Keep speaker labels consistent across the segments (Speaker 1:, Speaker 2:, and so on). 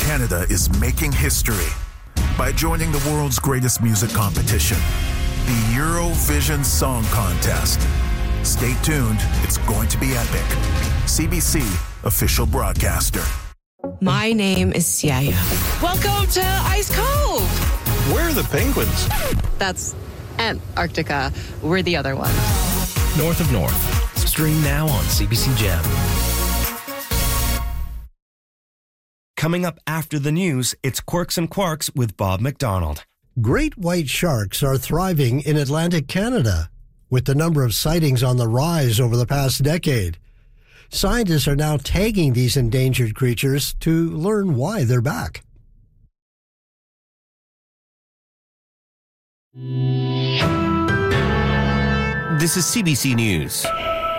Speaker 1: Canada is making history by joining the world's greatest music competition, the Eurovision Song Contest. Stay tuned, it's going to be epic. CBC, official broadcaster.
Speaker 2: My name is Siaya. Welcome to Ice Cove.
Speaker 3: Where are the penguins?
Speaker 2: That's Antarctica. We're the other one.
Speaker 4: North of North. Stream now on CBC Gem. Coming up after the news, it's Quirks and Quarks with Bob McDonald.
Speaker 5: Great white sharks are thriving in Atlantic Canada, with the number of sightings on the rise over the past decade. Scientists are now tagging these endangered creatures to learn why they're back.
Speaker 6: This is CBC News.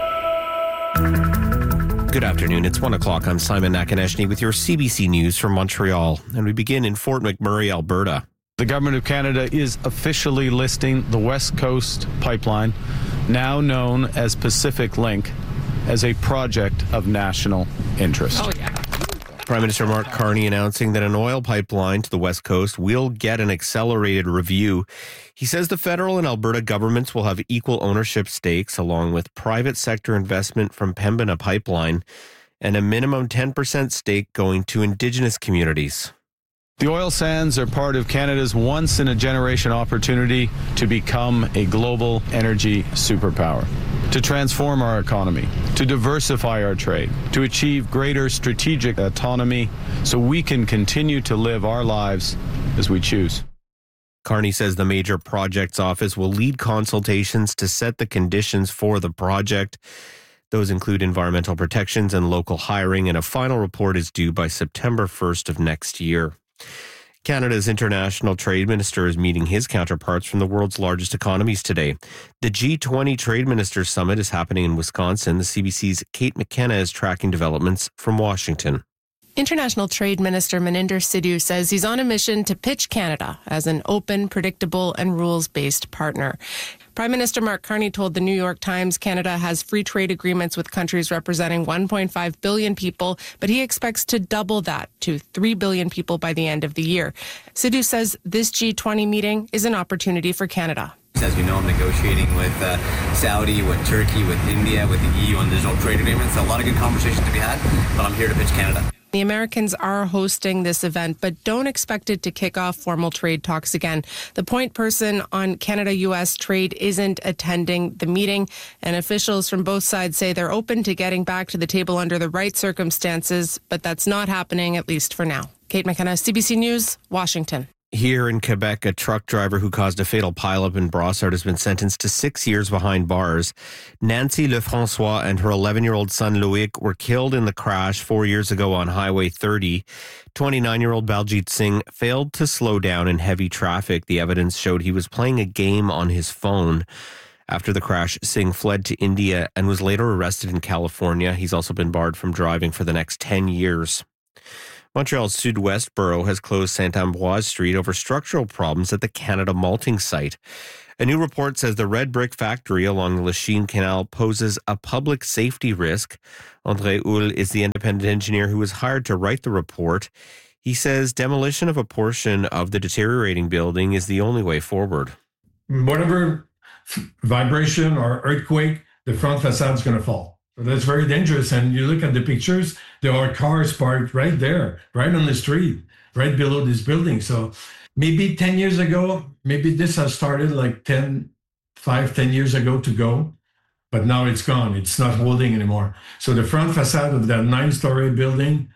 Speaker 6: Good afternoon. It's 1 o'clock. I'm Simon Nakaneshny with your CBC News from Montreal. And we begin in Fort McMurray, Alberta.
Speaker 3: The Government of Canada is officially listing the West Coast Pipeline, now known as Pacific Link, as a project of national interest.
Speaker 2: Oh, yeah.
Speaker 6: Prime Minister Mark Carney announcing that an oil pipeline to the West Coast will get an accelerated review. He says the federal and Alberta governments will have equal ownership stakes, along with private sector investment from Pembina Pipeline and a minimum 10% stake going to Indigenous communities.
Speaker 3: The oil sands are part of Canada's once-in-a-generation opportunity to become a global energy superpower, to transform our economy, to diversify our trade, to achieve greater strategic autonomy so we can continue to live our lives as we choose.
Speaker 6: Carney says the Major Projects Office will lead consultations to set the conditions for the project. Those include environmental protections and local hiring, and a final report is due by September 1st of next year. Canada's international trade minister is meeting his counterparts from the world's largest economies today. The G20 Trade Ministers Summit is happening in Wisconsin. The CBC's Kate McKenna is tracking developments from Washington.
Speaker 7: International Trade Minister Maninder Sidhu says he's on a mission to pitch Canada as an open, predictable, and rules-based partner. Prime Minister Mark Carney told the New York Times Canada has free trade agreements with countries representing 1.5 billion people, but he expects to double that to 3 billion people by the end of the year. Sidhu says this G20 meeting is an opportunity for Canada.
Speaker 8: As you know, I'm negotiating with Saudi, with Turkey, with India, with the EU on digital trade agreements. So a lot of good conversations to be had, but I'm here to pitch Canada.
Speaker 7: The Americans are hosting this event, but don't expect it to kick off formal trade talks again. The point person on Canada-U.S. trade isn't attending the meeting, and officials from both sides say they're open to getting back to the table under the right circumstances, but that's not happening, at least for now. Kate McKenna, CBC News, Washington.
Speaker 6: Here in Quebec, a truck driver who caused a fatal pileup in Brossard has been sentenced to 6 years behind bars. Nancy Lefrancois and her 11-year-old son Loic were killed in the crash 4 years ago on Highway 30. 29-year-old Baljit Singh failed to slow down in heavy traffic. The evidence showed he was playing a game on his phone. After the crash, Singh fled to India and was later arrested in California. He's also been barred from driving for the next 10 years. Montreal's Sud-West Borough has closed Saint-Ambroise Street over structural problems at the Canada Malting site. A new report says the red brick factory along the Lachine Canal poses a public safety risk. André Houle is the independent engineer who was hired to write the report. He says demolition of a portion of the deteriorating building is the only way forward.
Speaker 9: Whatever vibration or earthquake, the front facade is going to fall. So that's very dangerous. And you look at the pictures, there are cars parked right there, right on the street, right below this building. So maybe 10 years ago, maybe this has started like 10 years ago to go, but now it's gone. It's not holding anymore. So the front facade of that 9-story building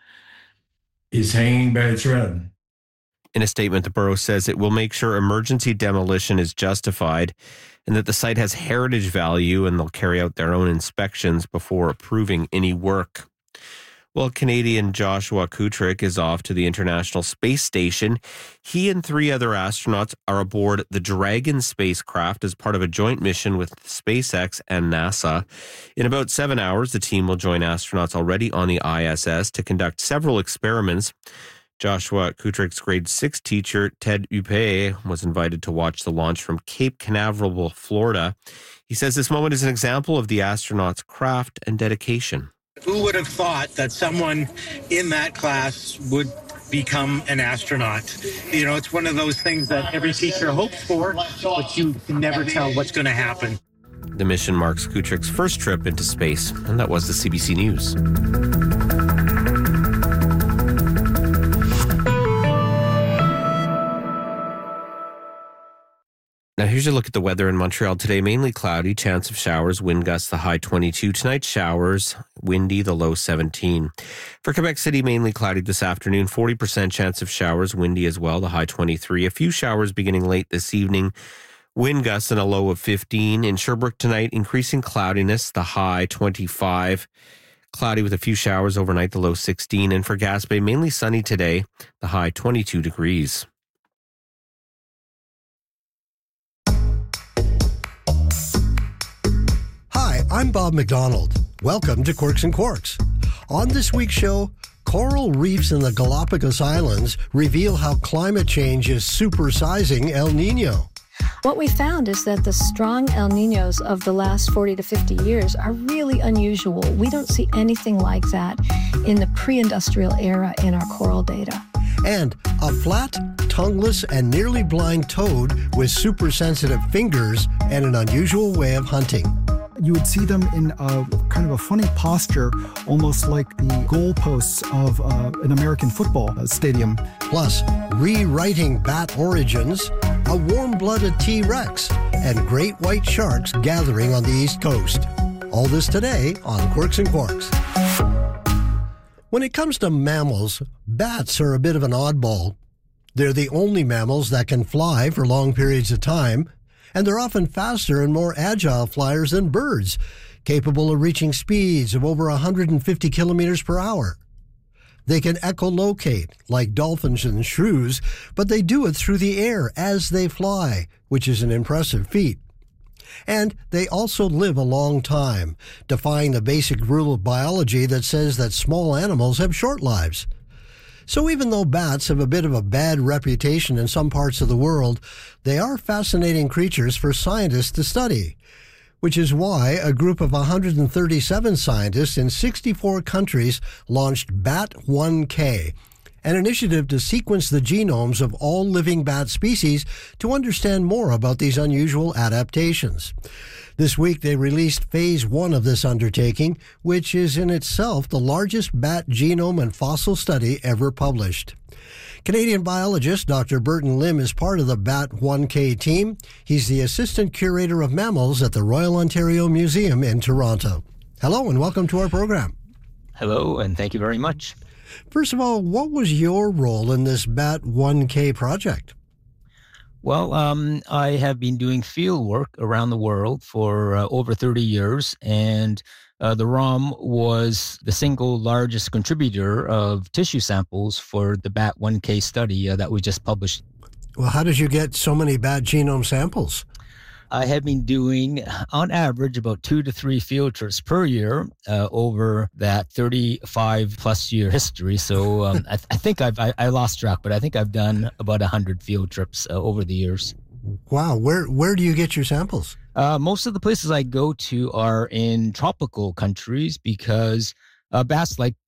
Speaker 9: is hanging by a thread.
Speaker 6: In a statement, the borough says it will make sure emergency demolition is justified and that the site has heritage value, and they'll carry out their own inspections before approving any work. Well, Canadian Joshua Kutrick is off to the International Space Station. He and 3 other astronauts are aboard the Dragon spacecraft as part of a joint mission with SpaceX and NASA. In about 7 hours, the team will join astronauts already on the ISS to conduct several experiments. Joshua Kutrick's grade 6 teacher, Ted Upe, was invited to watch the launch from Cape Canaveral, Florida. He says this moment is an example of the astronauts' craft and dedication.
Speaker 10: Who would have thought that someone in that class would become an astronaut. You know, it's one of those things that every teacher hopes for, but you can never tell what's going to happen.
Speaker 6: The mission marks Kutrick's first trip into space, and that was the CBC News. Now here's your look at the weather in Montreal today. Mainly cloudy, chance of showers, wind gusts, the high 22. Tonight, showers, windy, the low 17. For Quebec City, mainly cloudy this afternoon, 40% chance of showers, windy as well, the high 23. A few showers beginning late this evening, wind gusts and a low of 15. In Sherbrooke tonight, increasing cloudiness, the high 25. Cloudy with a few showers overnight, the low 16. And for Gaspé, mainly sunny today, the high 22 degrees.
Speaker 5: Hi, I'm Bob McDonald. Welcome to Quirks and Quarks. On this week's show, coral reefs in the Galapagos Islands reveal how climate change is supersizing El Niño.
Speaker 11: What we found is that the strong El Niños of the last 40 to 50 years are really unusual. We don't see anything like that in the pre-industrial era in our coral data.
Speaker 5: And a flat, tongueless, and nearly blind toad with super-sensitive fingers and an unusual way of hunting.
Speaker 12: You would see them in a kind of a funny posture, almost like the goalposts of an American football stadium.
Speaker 5: Plus, rewriting bat origins, a warm-blooded T-Rex, and great white sharks gathering on the East Coast. All this today on Quirks and Quarks. When it comes to mammals, bats are a bit of an oddball. They're the only mammals that can fly for long periods of time, and they're often faster and more agile flyers than birds, capable of reaching speeds of over 150 kilometers per hour. They can echolocate, like dolphins and shrews, but they do it through the air as they fly, which is an impressive feat. And they also live a long time, defying the basic rule of biology that says that small animals have short lives. So even though bats have a bit of a bad reputation in some parts of the world, they are fascinating creatures for scientists to study, which is why a group of 137 scientists in 64 countries launched Bat1K, an initiative to sequence the genomes of all living bat species to understand more about these unusual adaptations. This week, they released Phase 1 of this undertaking, which is in itself the largest bat genome and fossil study ever published. Canadian biologist Dr. Burton Lim is part of the Bat1K team. He's the Assistant Curator of Mammals at the Royal Ontario Museum in Toronto. Hello and welcome to our program.
Speaker 13: Hello, and thank you very much.
Speaker 5: First of all, what was your role in this Bat1K project?
Speaker 13: Well, I have been doing field work around the world for over 30 years, and the ROM was the single largest contributor of tissue samples for the Bat1K study that we just published.
Speaker 5: Well, how did you get so many bat genome samples?
Speaker 13: I have been doing, on average, about 2 to 3 field trips per year over that 35-plus year history. So I think I lost track, but I think I've done about 100 field trips over the years.
Speaker 5: Wow. Where do you get your samples?
Speaker 13: Most of the places I go to are in tropical countries because bats like